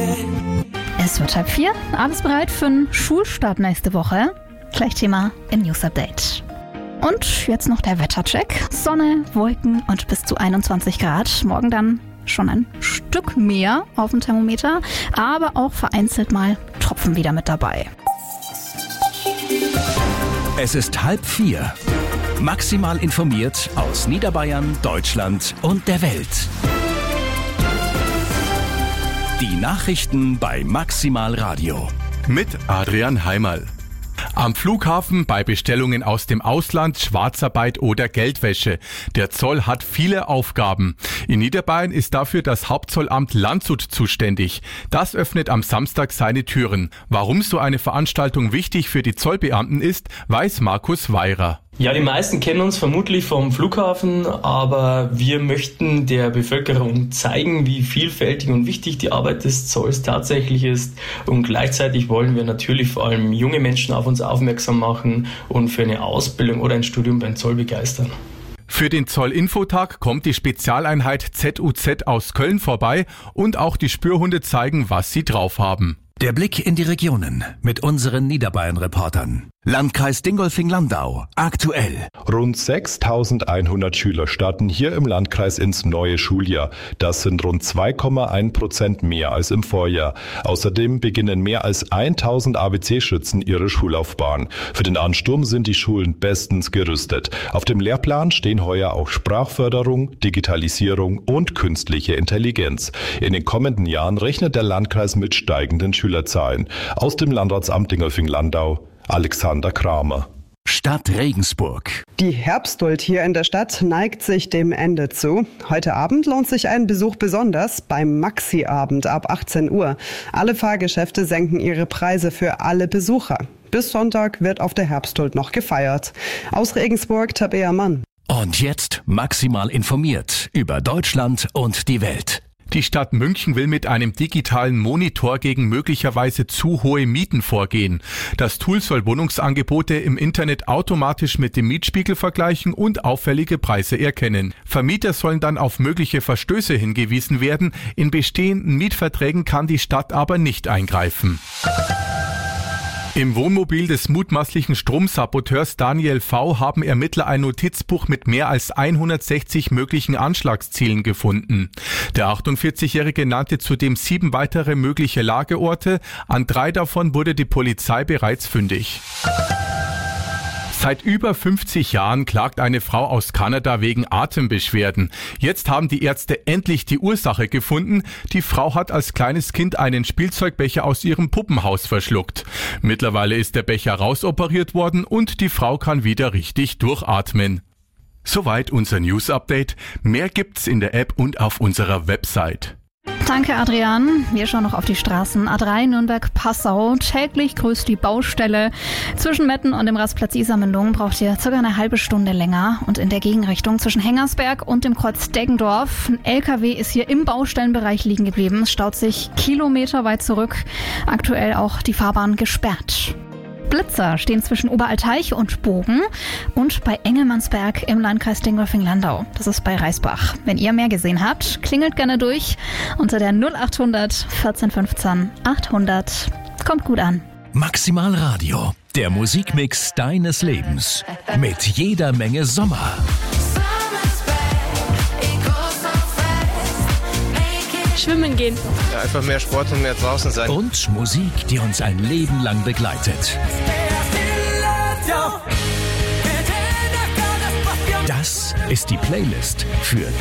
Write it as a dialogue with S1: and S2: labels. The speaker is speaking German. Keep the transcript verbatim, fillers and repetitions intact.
S1: Es wird halb vier. Alles bereit für einen Schulstart nächste Woche? Gleich Thema im News Update. Und jetzt noch der Wettercheck. Sonne, Wolken und bis zu einundzwanzig Grad. Morgen dann schon ein Stück mehr auf dem Thermometer, aber auch vereinzelt mal Tropfen wieder mit dabei.
S2: Es ist halb vier. Maximal informiert aus Niederbayern, Deutschland und der Welt. Die Nachrichten bei Maximal Radio.
S3: Mit Adrian Heimerl. Am Flughafen bei Bestellungen aus dem Ausland, Schwarzarbeit oder Geldwäsche. Der Zoll hat viele Aufgaben. In Niederbayern ist dafür das Hauptzollamt Landshut zuständig. Das öffnet am Samstag seine Türen. Warum so eine Veranstaltung wichtig für die Zollbeamten ist, weiß Markus Weirer.
S4: Ja, die meisten kennen uns vermutlich vom Flughafen, aber wir möchten der Bevölkerung zeigen, wie vielfältig und wichtig die Arbeit des Zolls tatsächlich ist. Und gleichzeitig wollen wir natürlich vor allem junge Menschen auf uns aufmerksam machen und für eine Ausbildung oder ein Studium beim Zoll begeistern.
S3: Für den Zoll-Infotag kommt die Spezialeinheit Z U Z aus Köln vorbei und auch die Spürhunde zeigen, was sie drauf haben.
S2: Der Blick in die Regionen mit unseren Niederbayern-Reportern. Landkreis Dingolfing-Landau, aktuell.
S5: Rund sechstausendeinhundert Schüler starten hier im Landkreis ins neue Schuljahr. Das sind rund zwei Komma eins Prozent mehr als im Vorjahr. Außerdem beginnen mehr als tausend A B C-Schützen ihre Schullaufbahn. Für den Ansturm sind die Schulen bestens gerüstet. Auf dem Lehrplan stehen heuer auch Sprachförderung, Digitalisierung und künstliche Intelligenz. In den kommenden Jahren rechnet der Landkreis mit steigenden Schülerzahlen. Aus dem Landratsamt Dingolfing-Landau, Alexander Kramer.
S2: Stadt Regensburg.
S6: Die Herbstduld hier in der Stadt neigt sich dem Ende zu. Heute Abend lohnt sich ein Besuch besonders beim Maxi-Abend ab achtzehn Uhr. Alle Fahrgeschäfte senken ihre Preise für alle Besucher. Bis Sonntag wird auf der Herbstduld noch gefeiert. Aus Regensburg, Tabea Mann.
S2: Und jetzt maximal informiert über Deutschland und die Welt.
S3: Die Stadt München will mit einem digitalen Monitor gegen möglicherweise zu hohe Mieten vorgehen. Das Tool soll Wohnungsangebote im Internet automatisch mit dem Mietspiegel vergleichen und auffällige Preise erkennen. Vermieter sollen dann auf mögliche Verstöße hingewiesen werden. In bestehenden Mietverträgen kann die Stadt aber nicht eingreifen. Im Wohnmobil des mutmaßlichen Stromsaboteurs Daniel V. haben Ermittler ein Notizbuch mit mehr als hundertsechzig möglichen Anschlagszielen gefunden. Der achtundvierzigjährige nannte zudem sieben weitere mögliche Lageorte. An drei davon wurde die Polizei bereits fündig. Seit über fünfzig Jahren klagt eine Frau aus Kanada wegen Atembeschwerden. Jetzt haben die Ärzte endlich die Ursache gefunden. Die Frau hat als kleines Kind einen Spielzeugbecher aus ihrem Puppenhaus verschluckt. Mittlerweile ist der Becher rausoperiert worden und die Frau kann wieder richtig durchatmen. Soweit unser News-Update. Mehr gibt's in der App und auf unserer Website.
S1: Danke, Adrian. Wir schauen noch auf die Straßen. A drei Nürnberg-Passau. Täglich grüßt die Baustelle. Zwischen Metten und dem Rastplatz Isarmündung braucht ihr circa eine halbe Stunde länger. Und in der Gegenrichtung zwischen Hengersberg und dem Kreuz Deggendorf. Ein L K W ist hier im Baustellenbereich liegen geblieben. Es staut sich kilometerweit zurück. Aktuell auch die Fahrbahn gesperrt. Blitzer stehen zwischen Oberalteich und Bogen und bei Engelmannsberg im Landkreis Dingolfing-Landau. Das ist bei Reisbach. Wenn ihr mehr gesehen habt, klingelt gerne durch unter der null achthundert vierzehn fünfzehn achthundert. Kommt gut an.
S2: Maximal Radio, der Musikmix deines Lebens. Mit jeder Menge Sommer.
S7: Schwimmen gehen.
S8: Ja, einfach mehr Sport und mehr draußen sein.
S2: Und Musik, die uns ein Leben lang begleitet. Das ist die Playlist für